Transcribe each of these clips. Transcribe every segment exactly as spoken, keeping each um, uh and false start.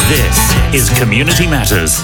This is Community Matters.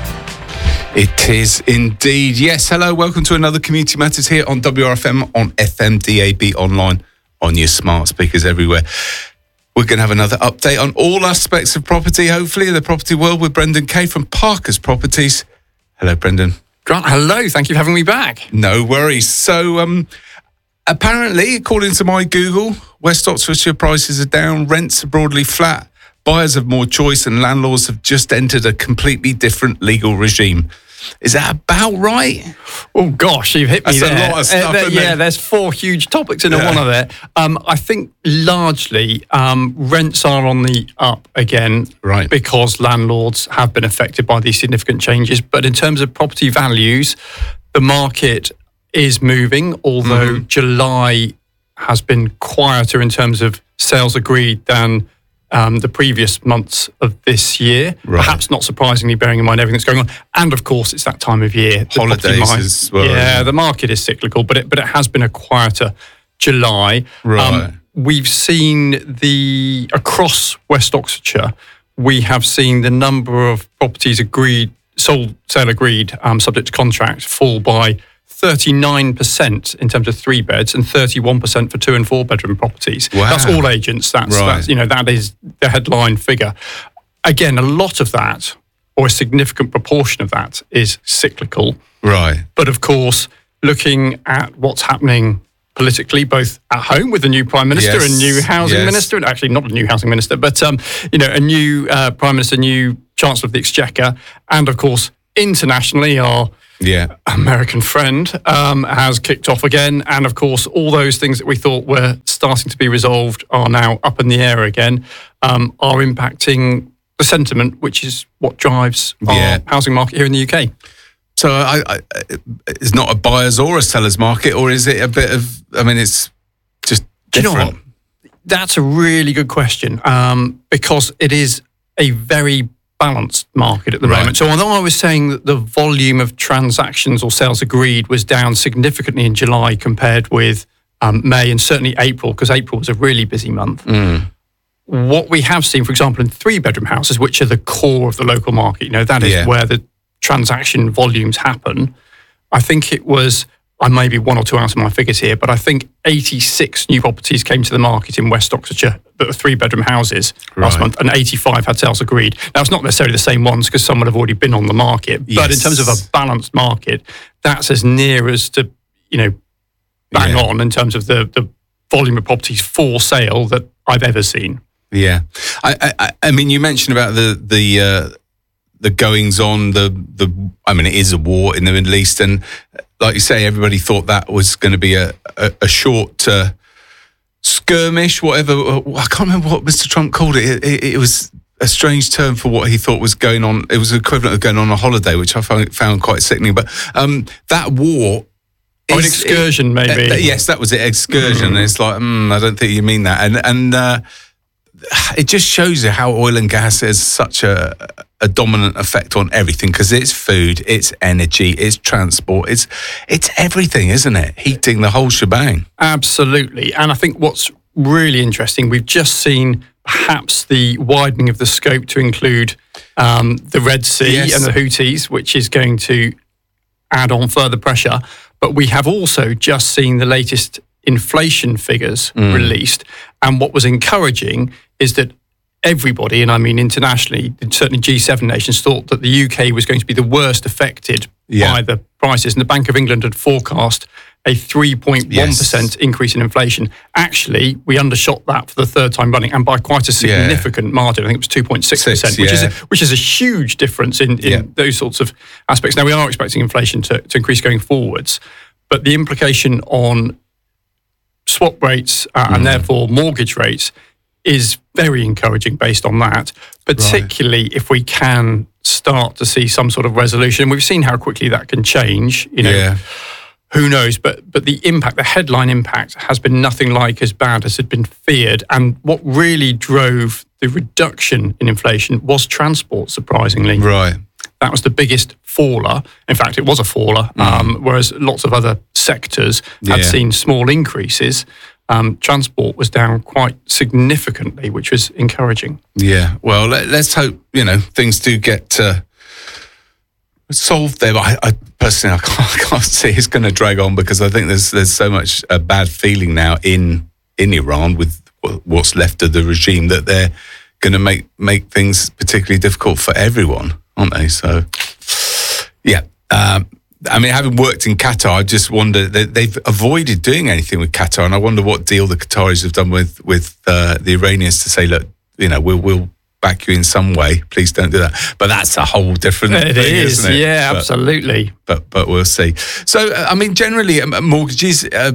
It is indeed. Yes, hello, welcome to another Community Matters here on W R F M, on F M, D A B, online, on your smart speakers everywhere. We're going to have another update on all aspects of property, hopefully, in the property world with Brendan Kay from Parker's Properties. Hello, Brendan. Grant, hello. Thank you for having me back. No worries. So, um, apparently, according to my Google, West Oxfordshire prices are down, rents are broadly flat, buyers have more choice, and landlords have just entered a completely different legal regime. Is that about right? Oh, gosh, you've hit me That's there. a lot of stuff, uh, there, isn't Yeah, it? there's four huge topics in yeah. one of there. Um, I think largely um, rents are on the up again, right? Because landlords have been affected by these significant changes. But in terms of property values, the market is moving, although mm-hmm. July has been quieter in terms of sales agreed than Um, the previous months of this year, right. Perhaps not surprisingly, bearing in mind everything that's going on. And of course, it's that time of year. The Holidays market, as well. Yeah, the market is cyclical, but it, but it has been a quieter July. Right. Um, we've seen the, across West Oxfordshire, we have seen the number of properties agreed, sold, sale agreed, um, subject to contract, fall by thirty-nine percent in terms of three beds and thirty-one percent for two and four bedroom properties. Wow. That's all agents. That's, right. that's, you know, that is the headline figure. Again, a lot of that, or a significant proportion of that, is cyclical. Right. But of course, looking at what's happening politically, both at home with the new Prime Minister yes. and new Housing yes. Minister, and actually not a new Housing Minister, but um, you know, a new uh, Prime Minister, new Chancellor of the Exchequer, and of course, internationally, our Yeah. American friend um, has kicked off again. And of course, all those things that we thought were starting to be resolved are now up in the air again, um, are impacting the sentiment, which is what drives our Yeah. housing market here in the U K. So I, I, it's not a buyer's or a seller's market, or is it a bit of, I mean, it's just different? Do you know what? That's a really good question, um, because it is a very balanced market at the right. moment. So although I was saying that the volume of transactions or sales agreed was down significantly in July compared with um, May and certainly April, because April was a really busy month. Mm. What we have seen, for example, in three-bedroom houses, which are the core of the local market, you know, that is yeah. where the transaction volumes happen. I think it was, I may be one or two out of my figures here, but I think eighty-six new properties came to the market in West Oxfordshire that were three-bedroom houses last right. month, and eighty-five had sales agreed. Now, it's not necessarily the same ones because some would have already been on the market, yes. but in terms of a balanced market, that's as near as to, you know, bang yeah. on in terms of the, the volume of properties for sale that I've ever seen. Yeah. I, I, I mean, you mentioned about the, the, uh, the goings on, the, the, I mean, it is a war in the Middle East, and like you say, everybody thought that was going to be a, a, a short uh, skirmish, whatever. I can't remember what Mister Trump called it. It, it. it was a strange term for what he thought was going on. It was equivalent of going on a holiday, which I found, found quite sickening. But um, that war... Oh, an excursion, it, maybe. Uh, yes, that was it, excursion. Mm. It's like, mm, I don't think you mean that. And, and uh, it just shows you how oil and gas has such a, a dominant effect on everything, because it's food, it's energy, it's transport, it's it's everything, isn't it? Heating, the whole shebang. Absolutely. And I think what's really interesting, we've just seen perhaps the widening of the scope to include um, the Red Sea yes. and the Houthis, which is going to add on further pressure. But we have also just seen the latest inflation figures mm. released. And what was encouraging is that everybody, and I mean internationally, certainly G seven nations, thought that the U K was going to be the worst affected yeah. by the prices. And the Bank of England had forecast a three point one percent yes. increase in inflation. Actually, we undershot that for the third time running, and by quite a significant yeah. margin. I think it was two point six percent, which, yeah. is a, which is a huge difference in, in yeah. those sorts of aspects. Now, we are expecting inflation to, to increase going forwards, but the implication on swap rates uh, mm. and therefore mortgage rates is very encouraging based on that, particularly right. if we can start to see some sort of resolution. We've seen how quickly that can change, you know. Yeah. Who knows? But but the impact, the headline impact, has been nothing like as bad as had been feared. And what really drove the reduction in inflation was transport, surprisingly. Right. That was the biggest faller. In fact, it was a faller, mm. um, whereas lots of other sectors had yeah. seen small increases. Um, transport was down quite significantly, which was encouraging. Yeah, well, let, let's hope, you know, things do get uh, solved there. But I, I personally, I can't, I can't see it's going to drag on, because I think there's there's so much a bad feeling now in in Iran with what's left of the regime that they're going to make make things particularly difficult for everyone, aren't they? So, yeah. Um, I mean, having worked in Qatar, I just wonder, they, they've avoided doing anything with Qatar, and I wonder what deal the Qataris have done with with uh, the Iranians to say, look, you know, we'll we'll back you in some way. Please don't do that. But that's a whole different it thing, is, isn't it? Yeah, but, absolutely. But but we'll see. So, I mean, generally, mortgages uh,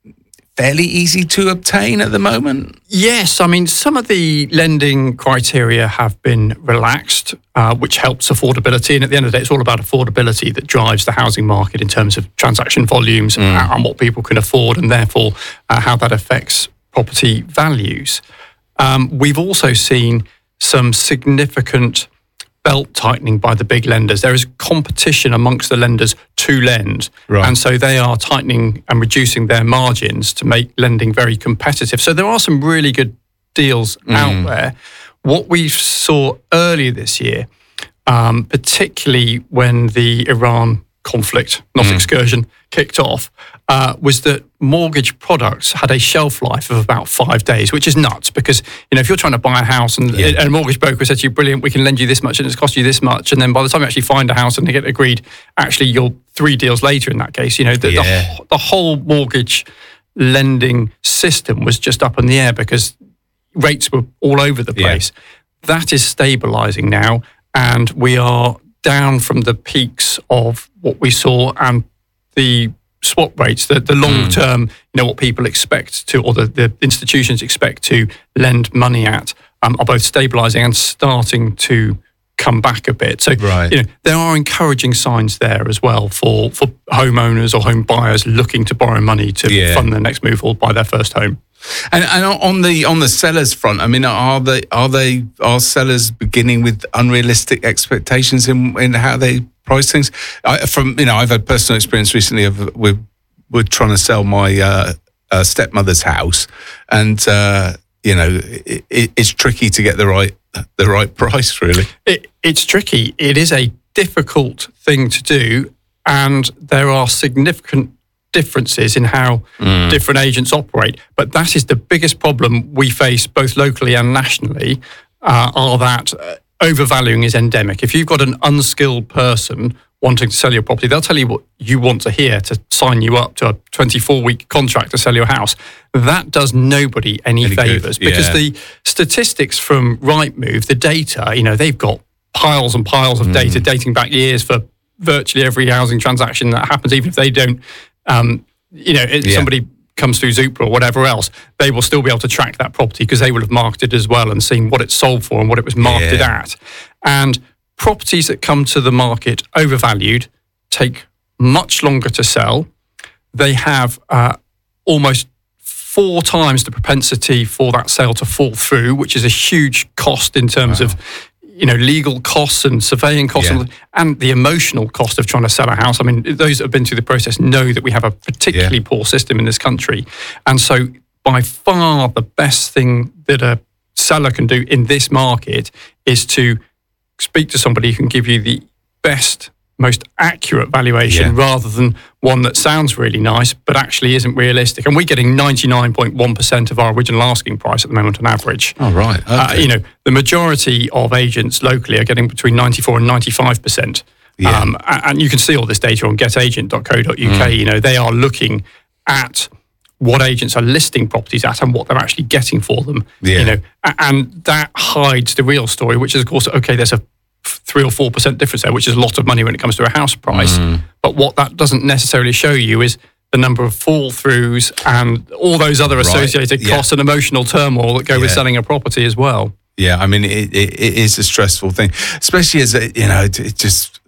fairly easy to obtain at the moment? Yes, I mean, some of the lending criteria have been relaxed, uh, which helps affordability. And at the end of the day, it's all about affordability that drives the housing market in terms of transaction volumes mm. and what people can afford, and therefore uh, how that affects property values. Um, we've also seen some significant belt tightening by the big lenders. There is competition amongst the lenders to lend. Right. And so they are tightening and reducing their margins to make lending very competitive. So there are some really good deals mm. out there. What we saw earlier this year, um, particularly when the Iran conflict, not mm. excursion, kicked off, uh, was that mortgage products had a shelf life of about five days, which is nuts, because, you know, if you're trying to buy a house and, yeah. and a mortgage broker said to you, brilliant, we can lend you this much and it's cost you this much, and then by the time you actually find a house and they get agreed, actually you're three deals later in that case, you know, the, yeah. the, the whole mortgage lending system was just up in the air because rates were all over the place. Yeah. That is stabilising now, and we are down from the peaks of what we saw, and the swap rates, the, the long term, you know, what people expect to, or the, the institutions expect to lend money at, um, are both stabilising and starting to come back a bit. So, right. you know, there are encouraging signs there as well for, for homeowners or home buyers looking to borrow money to yeah. fund their next move or buy their first home. And, and on the on the sellers front, I mean, are they are they are sellers beginning with unrealistic expectations in, in how they price things? I, from you know, I've had personal experience recently of we're we're trying to sell my uh, uh, stepmother's house, and uh, you know, it, it, it's tricky to get the right the right price. Really, it, it's tricky. It is a difficult thing to do, and there are significant differences in how mm. different agents operate. But that is the biggest problem we face both locally and nationally, uh, are that uh, overvaluing is endemic. If you've got an unskilled person wanting to sell your property, they'll tell you what you want to hear to sign you up to a twenty-four week contract to sell your house. That does nobody any, any favours, because yeah. the statistics from Rightmove, the data, you know, they've got piles and piles of mm. data dating back years for virtually every housing transaction that happens, even if they don't Um, you know, if yeah. somebody comes through Zoopla or whatever else, they will still be able to track that property because they will have marketed as well and seen what it sold for and what it was marketed yeah. at. And properties that come to the market overvalued take much longer to sell. They have uh, almost four times the propensity for that sale to fall through, which is a huge cost in terms wow. of, you know, legal costs and surveying costs yeah. and, and the emotional cost of trying to sell a house. I mean, those that have been through the process know that we have a particularly yeah. poor system in this country. And so by far the best thing that a seller can do in this market is to speak to somebody who can give you the best, most accurate valuation yeah. rather than one that sounds really nice but actually isn't realistic. And we're getting ninety-nine point one percent of our original asking price at the moment on average. Oh, right. Okay. Uh, you know, the majority of agents locally are getting between ninety-four and ninety-five percent. Yeah. Um, and you can see all this data on get agent dot co dot U K. Mm. You know, they are looking at what agents are listing properties at and what they're actually getting for them. Yeah. You know, and that hides the real story, which is, of course, okay, there's a three or four percent difference there, which is a lot of money when it comes to a house price. Mm. But what that doesn't necessarily show you is the number of fall throughs and all those other associated right. yeah. costs and emotional turmoil that go yeah. with selling a property as well. Yeah, I mean, it, it, it is a stressful thing, especially as, a, you know, it, it just,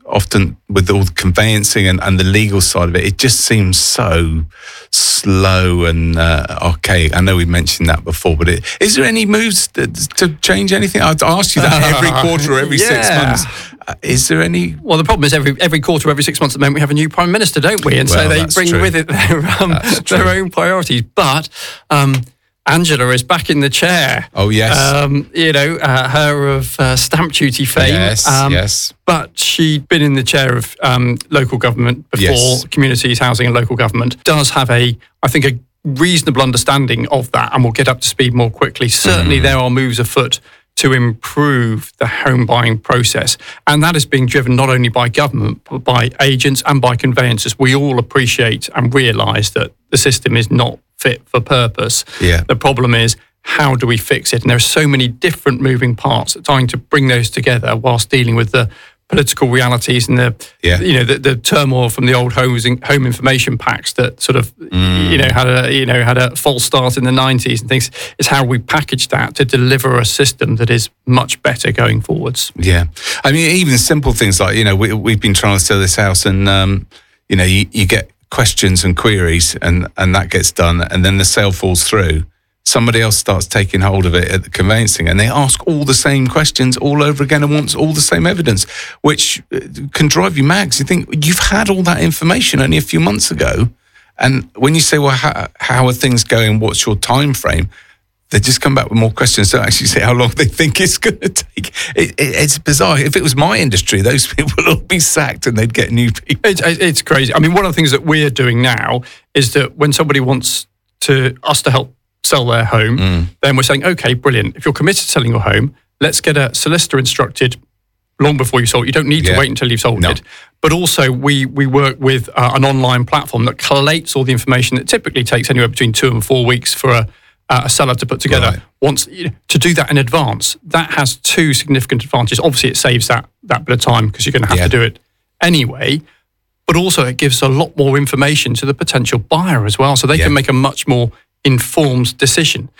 often with all the conveyancing and, and the legal side of it, it just seems so slow and uh, archaic. I know we mentioned that before, but it, is there any moves to, to change anything? I'd ask you that every quarter or every yeah. six months. Uh, is there any? Well, the problem is every every quarter, every six months at the moment, we have a new prime minister, don't we? And well, so they bring true. with it their, um, their own priorities. But um, Angela is back in the chair. Oh, yes. Um, you know, uh, her of uh, stamp duty fame. Yes, um, yes. But she'd been in the chair of um, local government before, yes. communities, housing and local government. Does have a, I think, a reasonable understanding of that and will get up to speed more quickly. Certainly mm. there are moves afoot to improve the home buying process. And that is being driven not only by government, but by agents and by conveyancers. We all appreciate and realise that the system is not fit for purpose. Yeah. The problem is, how do we fix it? And there are so many different moving parts, trying to bring those together whilst dealing with the political realities and the, yeah. you know, the, the turmoil from the old housing, home information packs that sort of, mm. you know, had a, you know, had a false start in the nineties and things. Is how we package that to deliver a system that is much better going forwards. Yeah, I mean, even simple things like, you know, we, we've been trying to sell this house, and um, you know, you, you get questions and queries, and and that gets done, and then the sale falls through. Somebody else starts taking hold of it at the conveyancing, and they ask all the same questions all over again and wants all the same evidence, which can drive you mad. You think, you've had all that information only a few months ago, and when you say, well, how, how are things going? What's your time frame? They just come back with more questions. Don't actually say how long they think it's going to take. It, it, it's bizarre. If it was my industry, those people would all be sacked and they'd get new people. It's, it's crazy. I mean, one of the things that we're doing now is that when somebody wants to us to help sell their home, mm. then we're saying, okay, brilliant. If you're committed to selling your home, let's get a solicitor instructed long before you sold. You don't need yeah. to wait until you've sold no. it. But also, we we work with uh, an online platform that collates all the information that typically takes anywhere between two and four weeks for a, uh, a seller to put together. Right. Once you know, to do that in advance, that has two significant advantages. Obviously, it saves that that bit of time because you're going to have yeah. to do it anyway. But also, it gives a lot more information to the potential buyer as well, so they yeah. can make a much more informed decision.